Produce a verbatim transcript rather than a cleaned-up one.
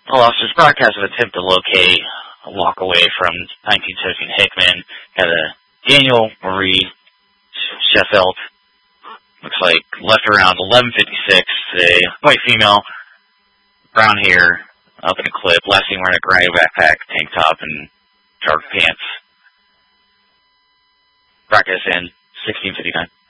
All officers, broadcast of attempt to locate a walk away from nineteen seventeen Hickman. Got a Daniel Marie Sheffield. Looks like left around eleven fifty-six today. White female, brown hair, up in a clip. Last seen wearing a gray backpack, tank top, and dark pants. Broadcast in sixteen fifty-nine.